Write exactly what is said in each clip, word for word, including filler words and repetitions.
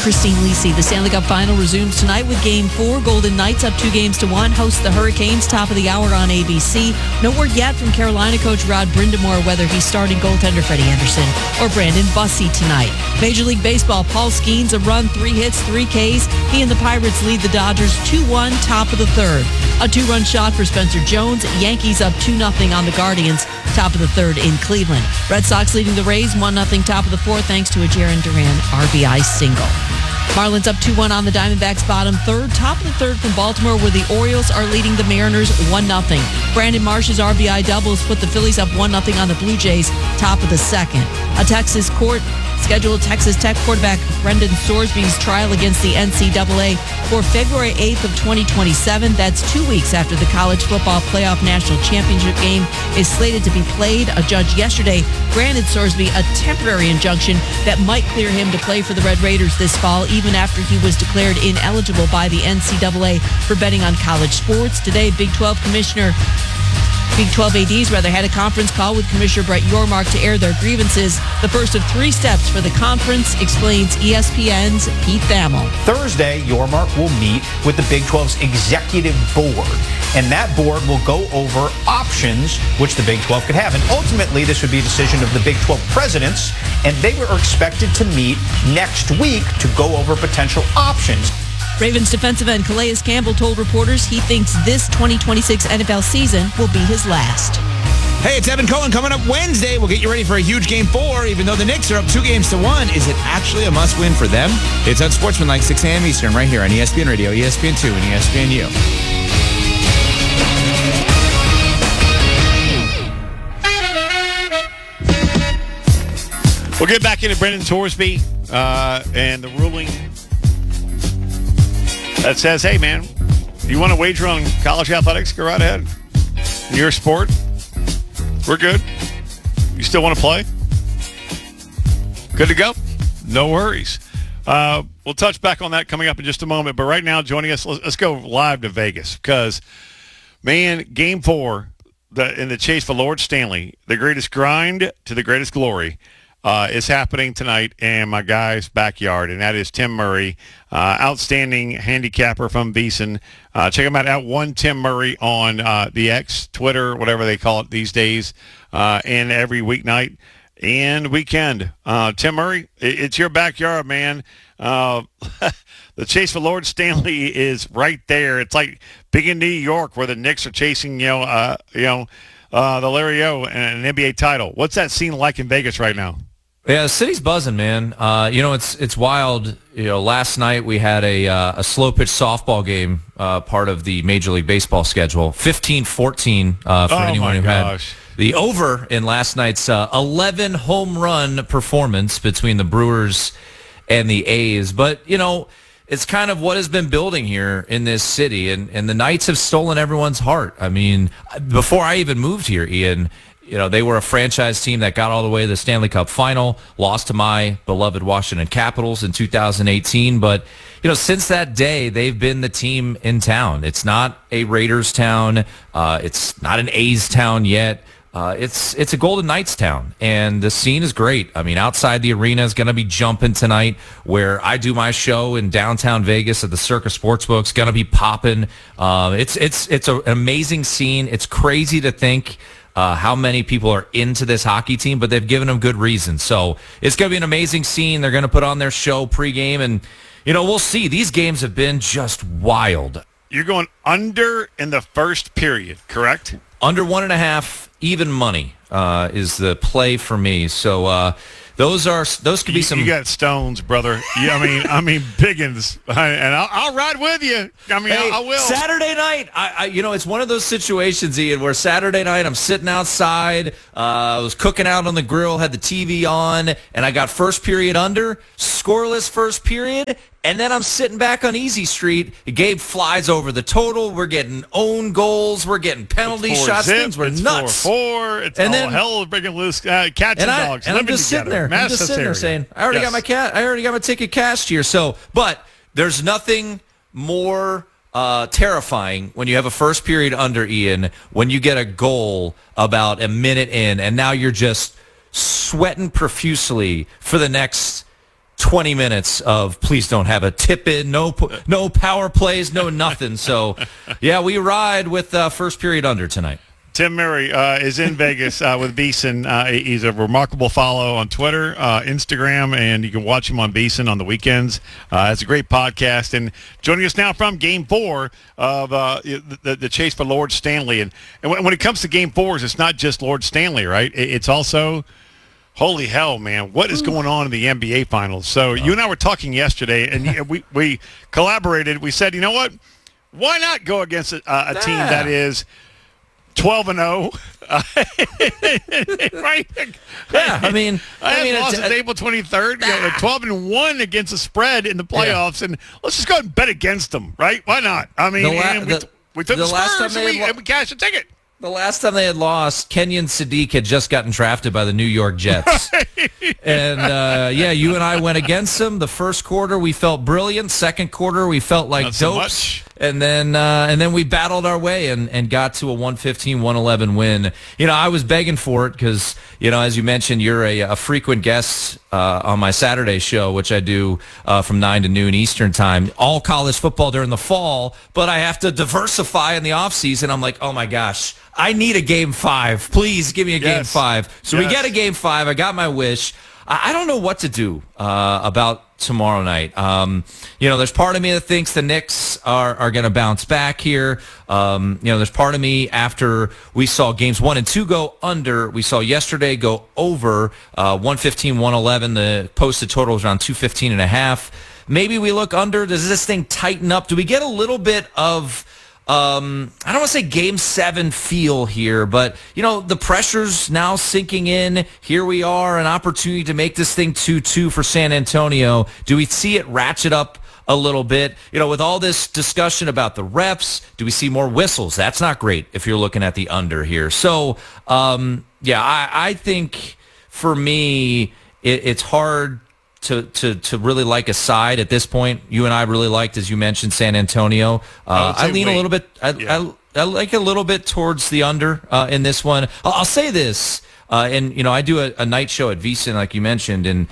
Christine Lisi. The Stanley Cup Final resumes tonight with Game four. Golden Knights up two games to one. Host the Hurricanes, top of the hour on A B C. No word yet from Carolina coach Rod Brindamore whether he's starting goaltender Freddie Anderson or Brandon Bussey tonight. Major League Baseball, Paul Skeens a run, three hits, three Ks. He and the Pirates lead the Dodgers two one, top of the third. A two-run shot for Spencer Jones. Yankees up two nothing on the Guardians, top of the third in Cleveland. Red Sox leading the Rays one nothing, top of the fourth, thanks to a Jarren Duran R B I single. Marlins up two one on the Diamondbacks bottom third. Top of the third from Baltimore, where the Orioles are leading the Mariners one nothing. Brandon Marsh's R B I doubles put the Phillies up one nothing on the Blue Jays, top of the second. A Texas court scheduled Texas Tech quarterback Brendan Sorsby's trial against the N C double A for February eighth of twenty twenty-seven. That's two weeks after the college football playoff national championship game is slated to be played. A judge yesterday granted Sorsby a temporary injunction that might clear him to play for the Red Raiders this fall, even after he was declared ineligible by the N C double A for betting on college sports. Today, Big twelve Commissioner Big twelve A Ds rather had a conference call with Commissioner Brett Yormark to air their grievances. The first of three steps for the conference, explains E S P N's Pete Thamel. Thursday, Yormark will meet with the Big twelve's executive board, and that board will go over options which the Big twelve could have. And ultimately, this would be a decision of the Big twelve presidents, and they were expected to meet next week to go over potential options. Ravens defensive end Calais Campbell told reporters he thinks this twenty twenty-six N F L season will be his last. Hey, it's Evan Cohen coming up Wednesday. We'll get you ready for a huge Game four. Even though the Knicks are up two games to one, is it actually a must-win for them? It's Unsportsmanlike, six a.m. Eastern, right here on E S P N Radio, E S P N two, and E S P N U. We'll get back into Brendan Sorsby uh, and the ruling that says, hey, man, you want to wager on college athletics? Go right ahead. In your sport, we're good. You still want to play? Good to go? No worries. Uh, we'll touch back on that coming up in just a moment. But right now, joining us, let's, let's go live to Vegas because, man, Game four the, in the chase for Lord Stanley, the greatest grind to the greatest glory, Uh, is happening tonight in my guy's backyard, and that is Tim Murray, uh, outstanding handicapper from Beeson. Uh, check him out at one Tim Murray on uh, the X, Twitter, whatever they call it these days, uh, and every weeknight and weekend. Uh, Tim Murray, it, it's your backyard, man. Uh, the chase for Lord Stanley is right there. It's like big in New York where the Knicks are chasing, you know, uh, you know, uh, the Larry O and an N B A title. What's that scene like in Vegas right now? Yeah, the city's buzzing, man. Uh, you know, it's it's wild. You know, last night we had a uh, a slow pitch softball game, uh, part of the Major League Baseball schedule. fifteen fourteen uh, for oh anyone who gosh. had the over in last night's uh, eleven home run performance between the Brewers and the A's. But you know, it's kind of what has been building here in this city, and and the Knights have stolen everyone's heart. I mean, before I even moved here, Ian, you know, they were a franchise team that got all the way to the Stanley Cup final, lost to my beloved Washington Capitals in two thousand eighteen. But, you know, since that day, they've been the team in town. It's not a Raiders town. Uh, it's not an A's town yet. Uh, it's it's a Golden Knights town, and the scene is great. I mean, outside the arena is going to be jumping tonight, where I do my show in downtown Vegas at the Circa Sportsbook. It's going to be popping. Uh, it's it's it's a, an amazing scene. It's crazy to think Uh, how many people are into this hockey team, but they've given them good reason. So it's going to be an amazing scene. They're going to put on their show pregame, and, you know, we'll see. These games have been just wild. You're going under in the first period, correct? Under one and a half, even money uh, is the play for me. So uh, those are those could be you, some. You got stones, brother. Yeah, I mean, I mean, biggins, and I'll, I'll ride with you. I mean, Hey, I, I will. Saturday night, I, I, you know, it's one of those situations, Ian, where Saturday night I'm sitting outside, uh, I was cooking out on the grill, had the T V on, and I got first period under, scoreless first period, and then I'm sitting back on Easy Street. Gabe flies over the total. We're getting own goals. We're getting penalty It's shots. zip, Things were it's nuts. Four, four. It's And all then- hell breaking loose. Uh, cats and, And, I, dogs and I'm living just together. sitting there. I'm Mass just sitting there hysteria. saying, I already Yes. got my cat. I already got my ticket cashed here. So, but there's nothing more uh, terrifying when you have a first period under, Ian, when you get a goal about a minute in, and now you're just sweating profusely for the next twenty minutes of please don't have a tip in, no no power plays, no nothing. So, yeah, we ride with uh, first period under tonight. Tim Murray uh, is in Vegas uh, with Beeson. Uh, he's a remarkable follow on Twitter, uh, Instagram, and you can watch him on Beeson on the weekends. Uh, it's a great podcast. And joining us now from Game Four of uh, the, the chase for Lord Stanley. And, and when it comes to Game Fours, it's not just Lord Stanley, right? It's also, holy hell, man, what is going on in the N B A Finals? So oh. you and I were talking yesterday, and we we collaborated. We said, you know what? Why not go against a, a team yeah. that is twelve and oh, right? Yeah, I mean, I, I mean, lost it's, it's April twenty-third. You know, twelve and one against a spread in the playoffs, yeah. and let's just go ahead and bet against them, right? Why not? I mean, the la- and we, the, we took the, the last Spurs time and they we, lo- and we cashed a ticket. The last time they had lost, Kenyon Sadiq had just gotten drafted by the New York Jets. Right. And, uh, yeah, you and I went against them. The first quarter, we felt brilliant. Second quarter, we felt like Not so dopes. much. And then uh, and then we battled our way and, and got to a one fifteen one eleven win. You know, I was begging for it because, you know, as you mentioned, you're a, a frequent guest uh, on my Saturday show, which I do uh, from nine to noon Eastern time. All college football during the fall, but I have to diversify in the offseason. I'm like, oh, my gosh, I need a game five. Please give me a yes. game five. So yes. we get a game five. I got my wish. I don't know what to do uh, about tomorrow night. Um, you know, there's part of me that thinks the Knicks are, are going to bounce back here. Um, you know, there's part of me after we saw games one and two go under. We saw yesterday go over uh, one fifteen one eleven. The posted total was around two fifteen and a half. Maybe we look under. Does this thing tighten up? Do we get a little bit of... Um, I don't want to say game seven feel here, but, you know, the pressure's now sinking in. Here we are, an opportunity to make this thing two two for San Antonio. Do we see it ratchet up a little bit? You know, with all this discussion about the refs, do we see more whistles? That's not great if you're looking at the under here. So, um, yeah, I, I think for me, it, it's hard To, to to really like a side at this point. You and I really liked, as you mentioned, San Antonio. Uh, I, I lean wait. a little bit. I, yeah. I, I like a little bit towards the under uh, in this one. I'll, I'll say this, uh, and you know, I do a, a night show at VSiN, like you mentioned, and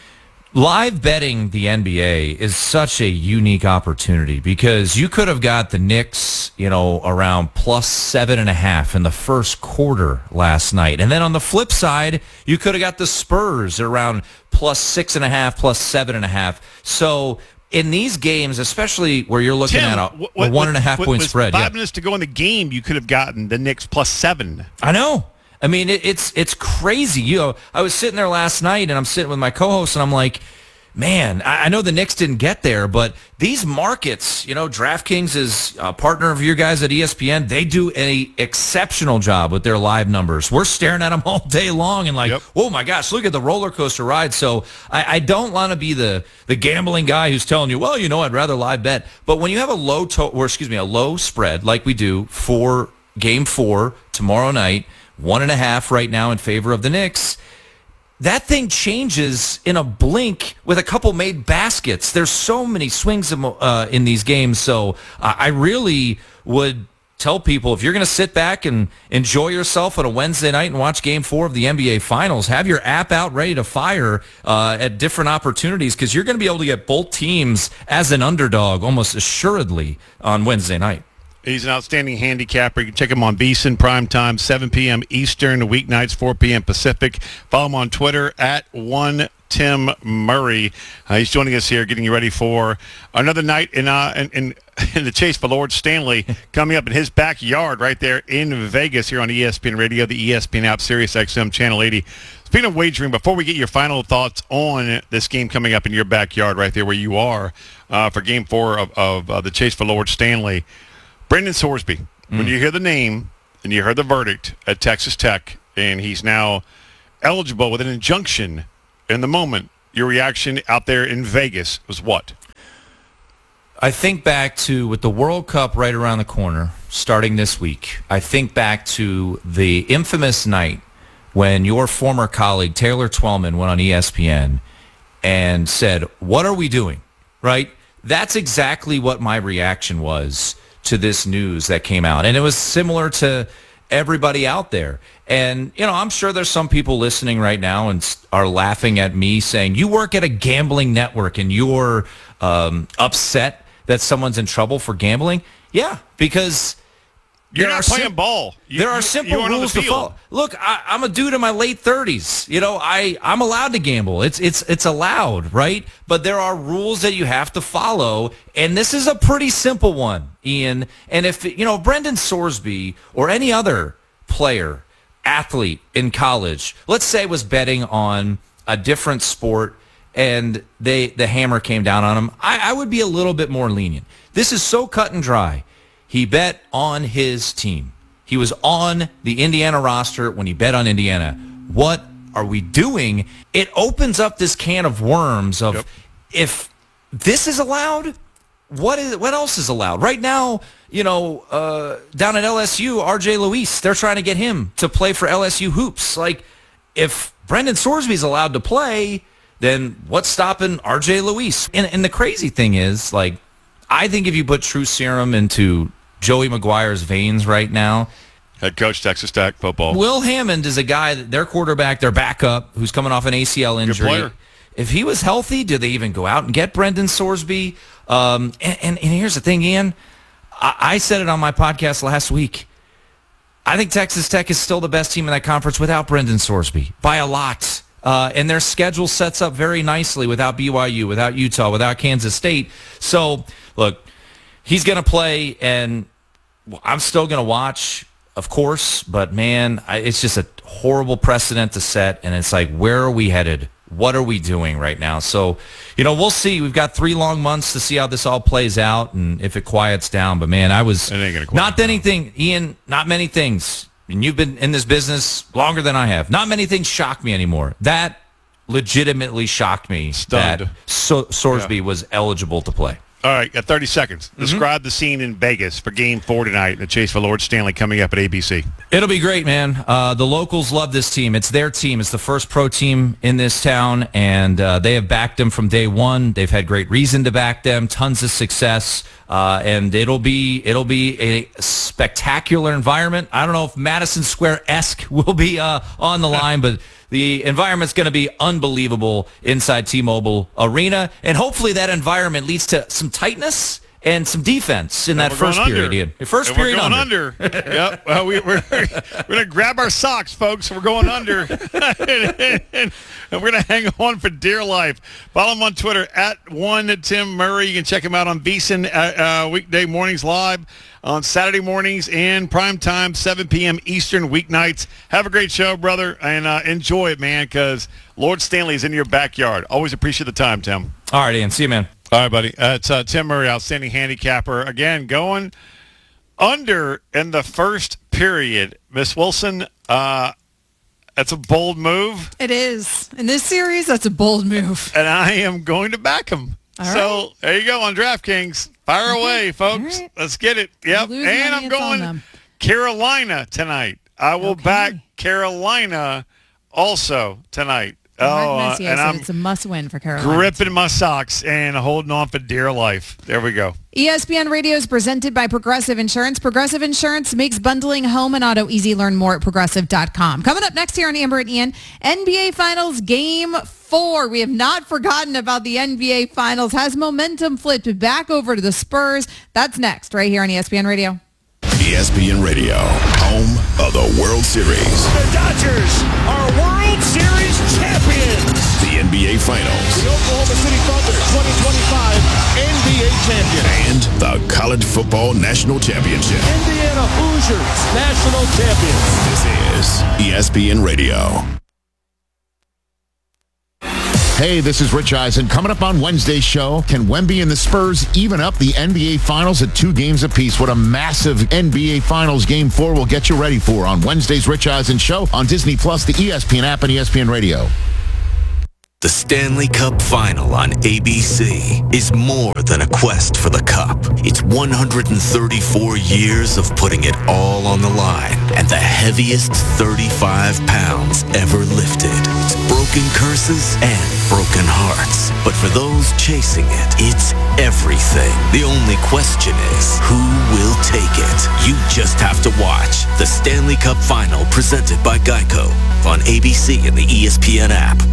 live betting the N B A is such a unique opportunity because you could have got the Knicks, you know, around plus seven and a half in the first quarter last night. And then on the flip side, you could have got the Spurs around plus six and a half, plus seven and a half. So in these games, especially where you're looking Tim, at a, what, a one and a half what, point was spread. Five yeah. minutes to go in the game, you could have gotten the Knicks plus seven. I know. I mean, it, it's it's crazy. You know, I was sitting there last night, and I'm sitting with my co-host, and I'm like, man, I, I know the Knicks didn't get there, but these markets, you know, DraftKings is a partner of your guys at E S P N. They do an exceptional job with their live numbers. We're staring at them all day long and like, yep. oh, my gosh, look at the roller coaster ride. So I, I don't want to be the, the gambling guy who's telling you, well, you know, I'd rather live bet. But when you have a low to- or excuse me, a low spread like we do for game four tomorrow night, one and a half right now in favor of the Knicks, that thing changes in a blink with a couple made baskets. There's so many swings uh, in these games. So uh, I really would tell people, if you're going to sit back and enjoy yourself on a Wednesday night and watch game four of the N B A Finals, have your app out ready to fire uh, at different opportunities because you're going to be able to get both teams as an underdog almost assuredly on Wednesday night. He's an outstanding handicapper. You can check him on VSiN primetime, seven p.m. Eastern, weeknights, four p.m. Pacific. Follow him on Twitter at one Tim Murray. Uh, he's joining us here, getting you ready for another night in, uh, in, in, in the chase for Lord Stanley coming up in his backyard right there in Vegas here on E S P N Radio, the E S P N app, Sirius X M Channel eighty. Speaking of wagering, before we get your final thoughts on this game coming up in your backyard right there where you are uh, for game four of, of uh, the chase for Lord Stanley, Brendan Sorsby, mm. when you hear the name and you heard the verdict at Texas Tech, and he's now eligible with an injunction in the moment, your reaction out there in Vegas was what? I think back to, with the World Cup right around the corner, starting this week, I think back to the infamous night when your former colleague, Taylor Twellman, went on E S P N and said, what are we doing, right? That's exactly what my reaction was to this news that came out. And it was similar to everybody out there. And, you know, I'm sure there's some people listening right now and s- are laughing at me saying, you work at a gambling network and you're um, upset that someone's in trouble for gambling. Yeah, because You're there not are playing sim- ball. You, there are you- simple you aren't on the rules to field. follow. Look, I, I'm a dude in my late thirties. You know, I, I'm allowed to gamble. It's it's it's allowed, right? But there are rules that you have to follow, and this is a pretty simple one, Ian. And if, you know, Brendan Sorsby or any other player, athlete in college, let's say was betting on a different sport and they the hammer came down on him, I, I would be a little bit more lenient. This is so cut and dry. He bet on his team. He was on the Indiana roster when he bet on Indiana. What are we doing? It opens up this can of worms of, Yep. if this is allowed, what is what else is allowed? Right now, you know, uh, down at L S U, R J Luis, they're trying to get him to play for L S U hoops. Like, if Brendan Sorsby's allowed to play, then what's stopping R J Luis? And, and the crazy thing is, like, I think if you put true serum into Joey Maguire's veins right now, Head coach, Texas Tech football. Will Hammond is a guy, that their quarterback, their backup, who's coming off an A C L injury. player. If he was healthy, do they even go out and get Brendan Sorsby? Um, and, and, and here's the thing, Ian. I, I said it on my podcast last week. I think Texas Tech is still the best team in that conference without Brendan Sorsby by a lot. Uh, and their schedule sets up very nicely without B Y U, without Utah, without Kansas State. So, look, he's going to play, and I'm still going to watch, of course. But, man, I, it's just a horrible precedent to set. And it's like, where are we headed? What are we doing right now? So, you know, we'll see. We've got three long months to see how this all plays out and if it quiets down. But, man, I was It ain't gonna quiet not down. anything, Ian, not many things. And you've been in this business longer than I have. Not many things shock me anymore. That legitimately shocked me. Stunned. That so- Sorsby Yeah. was eligible to play. All right, got thirty seconds. Mm-hmm. Describe the scene in Vegas for Game Four tonight. The chase for Lord Stanley coming up at A B C. It'll be great, man. Uh, the locals love this team. It's their team. It's the first pro team in this town, and uh, they have backed them from day one. They've had great reason to back them, tons of success, uh, and it'll be it'll be a spectacular environment. I don't know if Madison Square-esque will be uh, on the line, but the environment's going to be unbelievable inside T-Mobile Arena, and hopefully that environment leads to some tightness and some defense in that We're first going period. under. Ian. The first And period we're going under. under. Yep. Well, we, we're we're going to grab our socks, folks. We're going under. and, and we're going to hang on for dear life. Follow him on Twitter, at one Tim Murray. You can check him out on VEASAN uh, uh, weekday mornings live, on Saturday mornings and prime time, seven p.m. Eastern weeknights. Have a great show, brother, and uh, enjoy it, man, because Lord Stanley's in your backyard. Always appreciate the time, Tim. All right, Ian. See you, man. All right, buddy. Uh, it's uh, Tim Murray, outstanding handicapper. Again, going under in the first period. Miss Wilson, uh, that's a bold move, It is. In this series, that's a bold move. and I am going to back him. All so there you go on DraftKings. Fire away, folks. right. Let's get it. Yep. Lose And money, I'm it's on going them. Carolina tonight. I will Okay. back Carolina also tonight. Oh, Mark uh, Messier and said I'm it's a must-win for Carolina. gripping my socks and holding on for dear life. There we go. E S P N Radio is presented by Progressive Insurance. Progressive Insurance makes bundling home and auto easy. Learn more at progressive dot com. Coming up next here on Amber and Ian, N B A Finals Game four. We have not forgotten about the N B A Finals. Has momentum flipped back over to the Spurs? That's next right here on E S P N Radio. E S P N Radio, home of the World Series. The Dodgers are World Series champions. The N B A Finals. The Oklahoma City Thunder twenty twenty-five N B A champion. And the College Football National Championship. Indiana Hoosiers national champions. This is E S P N Radio. Hey, this is Rich Eisen. Coming up on Wednesday's show, can Wemby and the Spurs even up the N B A Finals at two games apiece? What a massive N B A Finals Game four will get you ready for on Wednesday's Rich Eisen show on Disney Plus, the E S P N app, and E S P N Radio. The Stanley Cup Final on A B C is more than a quest for the cup. It's one hundred thirty-four years of putting it all on the line and the heaviest thirty-five pounds ever lifted. It's broken curses and broken hearts. But for those chasing it, it's everything. The only question is, who will take it? You just have to watch the Stanley Cup Final presented by Geico on A B C and the E S P N app.